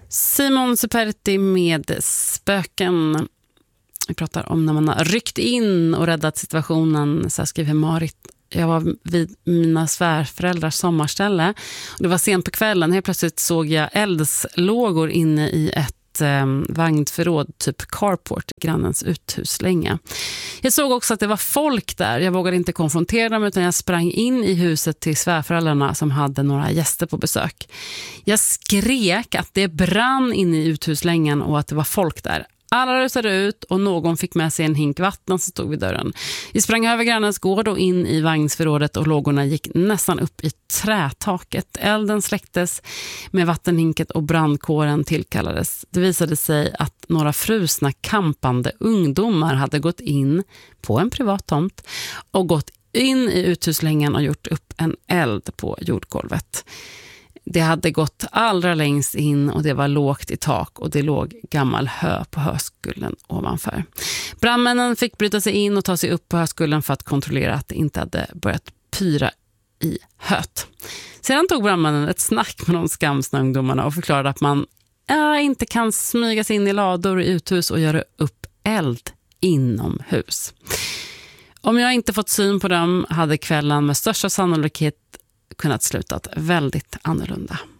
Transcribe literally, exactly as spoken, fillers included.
Simon Superti med spöken. Vi pratar om när man har ryckt in och räddat situationen. Så här skriver Marit. Jag var vid mina svärföräldrars sommarställe. Och det var sent på kvällen. Helt plötsligt såg jag eldslågor inne i ett eh, vagnförråd, typ carport, i grannens uthuslänga. Jag såg också att det var folk där. Jag vågade inte konfrontera dem utan jag sprang in i huset till svärföräldrarna som hade några gäster på besök. Jag skrek att det brann inne i uthuslängan och att det var folk där. Alla rusade ut och någon fick med sig en hink vatten som stod vid dörren. Vi sprang över grannens gård och in i vagnsförrådet och lågorna gick nästan upp i trätaket. Elden släcktes med vattenhinket och brandkåren tillkallades. Det visade sig att några frusna kampande ungdomar hade gått in på en privat tomt och gått in i uthuslängan och gjort upp en eld på jordgolvet. Det hade gått allra längst in och det var lågt i tak och det låg gammal hö på höskullen ovanför. Brandmännen fick bryta sig in och ta sig upp på höskullen för att kontrollera att det inte hade börjat pyra i höet. Sedan tog brandmännen ett snack med de skamsna ungdomarna och förklarade att man äh, inte kan smyga sig in i lador i uthus och göra upp eld inomhus. Om jag inte fått syn på dem hade kvällen med största sannolikhet kunnat slutat väldigt annorlunda.